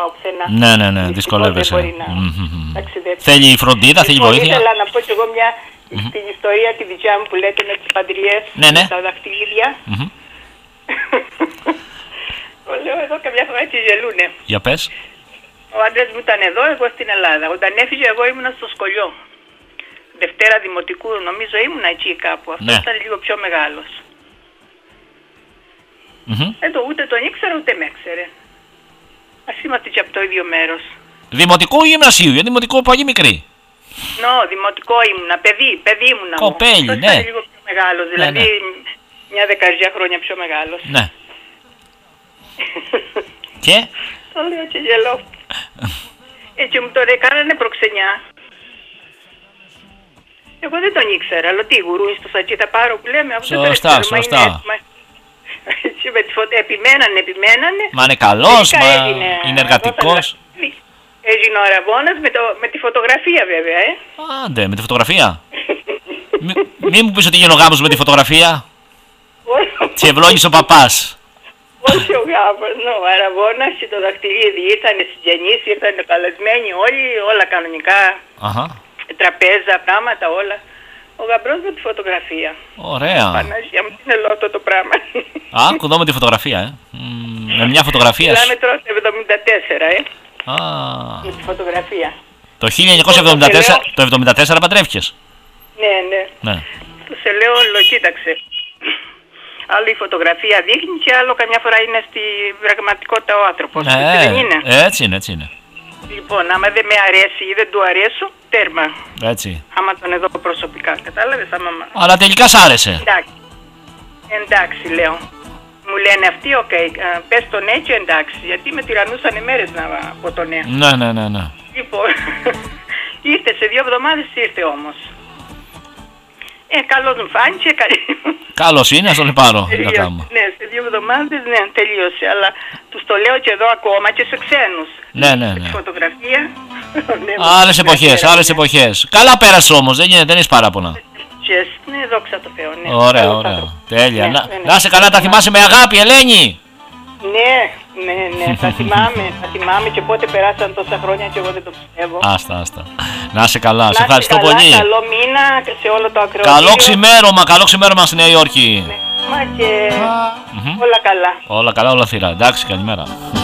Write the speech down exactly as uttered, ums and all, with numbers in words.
πάω πουθενά. Ναι, ναι, ναι, δυσκολεύεσαι. Δεν μπορεί να mm-hmm. ταξιδέψει. Θέλει φροντίδα, θέλει βοήθεια. Ήθελα να πω κι εγώ μια mm-hmm. στην ιστορία τη δικιά μου που λέτε με τις παντριές, ναι, ναι. με τα δαχτυλίδια. Mm-hmm. Το λέω εδώ καμιά φορά και γελούνε. Για πες. Ο άντρας μου ήταν εδώ, εγώ στην Ελλάδα. Όταν έφυγε εγώ ήμουνα στο σχολείο. Δευτέρα Δημοτικού, νομίζω ήμουνα εκεί κάπου. Αυτό ναι. ήταν λίγο πιο μεγάλος. Mm-hmm. Εδώ ούτε τον ήξερα ούτε με έξερε. Ας είμαστε και από το ίδιο μέρος. Δημοτικό ή γυμνασίου, γιατί δημοτικό πολύ μικρή. Νο, δημοτικό ήμουνα, παιδί, παιδί ήμουνα. Κοπέλι, μου. ναι. Ήταν λίγο πιο μεγάλος, δηλαδή ναι, ναι. μια δεκαετία χρόνια πιο μεγάλος. Ναι. Και? Το λέω και γελώ. Έτσι μου τώρα κάνανε προξενιά. Εγώ δεν τον ήξερα, αλλά τι γουρούι στο σακί θα πάρω που λέμε. Σωστά, δεν σωστά. Είναι, με τη φωτο... Επιμένανε, επιμένανε. Μα είναι καλός, μα έγινε, είναι εργατικός. Έγινε ο αραβώνας με, το... με τη φωτογραφία βέβαια, ε. Άντε, με τη φωτογραφία. Μη, μη μου πεις ότι γίνει ο γάμος με τη φωτογραφία. Τι ευλόγησε ο παπάς. Όχι ο γάμος, no, ο αραβώνας και το δαχτυλίδι. Ήρθαν συγγενείς, ήρθαν καλεσμένοι όλοι, όλα κανονικά. Αχα. Τραπέζα, πράγματα, όλα. Ο γαμπρός με τη φωτογραφία. Ωραία. Παναγία μου, τι είναι αυτό το πράγμα. Άκου εδώ με τη φωτογραφία, ε. Με μια φωτογραφία. Μιλάμε τώρα το εβδομήντα τέσσερα, ε. Α. Με τη φωτογραφία. Το χίλια εννιακόσια εβδομήντα τέσσερα, το εβδομήντα τέσσερα παντρεύτηκες. Ναι, ναι. Ναι. Του σε λέω, όλο, κοίταξε. Άλλο η φωτογραφία δείχνει και άλλο καμιά φορά είναι στη πραγματικότητα ο άνθρωπος. Ναι, έτσι δεν είναι. Έτσι είναι, έτσι είναι. Λοιπόν, άμα δεν με αρέσει ή δεν του αρέσω, τέρμα. Έτσι. Άμα τον εδώ προσωπικά, κατάλαβες, άμα... Αλλά τελικά σ' άρεσε. Εντάξει. Εντάξει, λέω. Μου λένε αυτοί, οκ, okay, πες τον έτσι, εντάξει, γιατί με τυραννούσαν μέρες να πω το ναι. Ναι, ναι, ναι, ναι. Λοιπόν, ήρθε σε δύο εβδομάδες, ήρθε όμως. Ε, καλώς μου φάνηκε. Καλώς είναι, ας τον πάρω. Ναι, σε δύο εβδομάδες, ναι, τελείωσε. Αλλά τους το λέω και εδώ ακόμα και σε ξένους. Ναι, ναι, ναι. Φωτογραφία. Άλλες εποχές, άλλες εποχές. Καλά πέρασε όμως, δεν είναι, δεν είσαι παράπονα. Ναι, δόξα τω Θεώ, ναι. Ωραία, ωραία. Τέλεια. Να, να σε καλά, τα θυμάσαι με αγάπη, Ελένη. Ναι, ναι, ναι, θα θυμάμαι, θα θυμάμαι και πότε περάσαν τόσα χρόνια και εγώ δεν το πιστεύω. Άστα, άστα. Να σε καλά, να σε ευχαριστώ καλά, πολύ. Καλό μήνα σε όλο το ακροατήριο. Καλό ξημέρωμα, καλό ξημέρωμα στη Νέα Υόρκη. Ναι, μα και mm-hmm. όλα καλά. Όλα καλά, όλα θύρα. Εντάξει, καλημέρα.